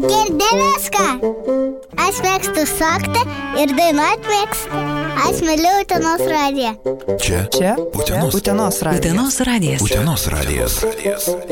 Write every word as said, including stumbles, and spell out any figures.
Girdė viską. Aš mėgstu šokti ir dainuot mėgstu. Aš myliu Utenos radiją. Čia? Čia? Utenos. Utenos radijas. Utenos radijas. Utenos radijas.